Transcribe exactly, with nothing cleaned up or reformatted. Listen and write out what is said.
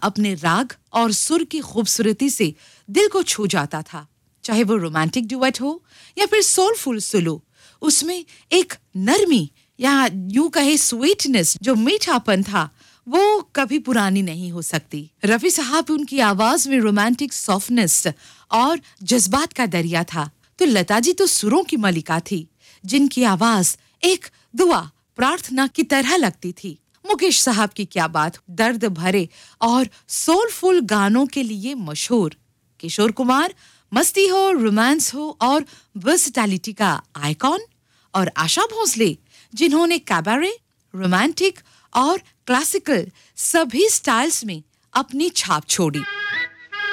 अपने राग और सुर की खूबसूरती से दिल को छू जाता था। चाहे वो रोमांटिक डुएट हो या फिर सोलफुल सोलो, उसमें एक नरमी या यूं कहे स्वीटनेस, जो मीठापन था, वो कभी पुरानी नहीं हो सकती। रफी साहब, उनकी आवाज में रोमांटिक सॉफ्टनेस और जज्बात का दरिया था, तो लता जी तो सुरों की मलिका थी, जिनकी आवाज एक दुआ प्रार्थना की तरह लगती थी। मुकेश साहब की क्या बात, दर्द भरे और सोलफुल गानों के लिए मशहूर। किशोर कुमार मस्ती हो, रोमांस हो और वर्सेटैलिटी का आइकॉन। और आशा भोसले, जिन्होंने कैबारे, रोमांटिक और क्लासिकल सभी स्टाइल्स में अपनी छाप छोड़ी।